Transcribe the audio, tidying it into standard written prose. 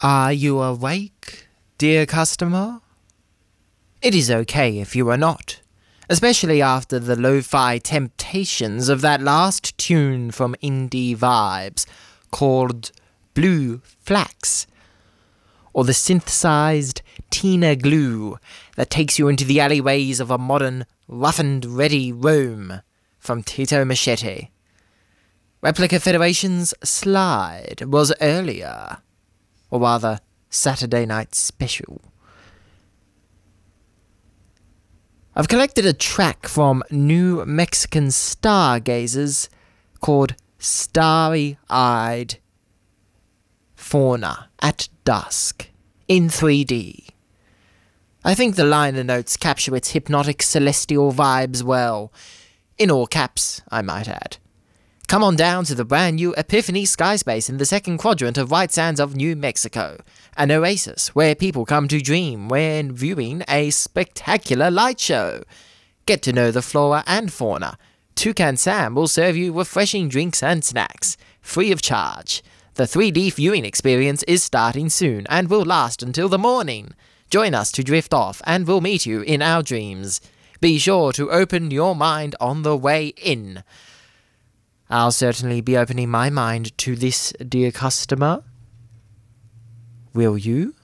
Are you awake, dear customer? It is okay if you are not, especially after the lo-fi temptations of that last tune from Indie Vibes called Blue Flax, or the synthesized Tina Glue that takes you into the alleyways of a modern, rough and ready Rome from Tito Machete. Replica Federation's Slide was earlier, or rather, Saturday Night Special. I've collected a track from New Mexican Stargazers called Starry-Eyed Fauna at Dusk in 3D. I think the liner notes capture its hypnotic celestial vibes well, in all caps, I might add. Come on down to the brand new Epiphany Skyspace in the second quadrant of White Sands of New Mexico, an oasis where people come to dream when viewing a spectacular light show. Get to know the flora and fauna. Toucan Sam will serve you refreshing drinks and snacks, free of charge. The 3D viewing experience is starting soon and will last until the morning. Join us to drift off and we'll meet you in our dreams. Be sure to open your mind on the way in. I'll certainly be opening my mind to this, dear customer. Will you?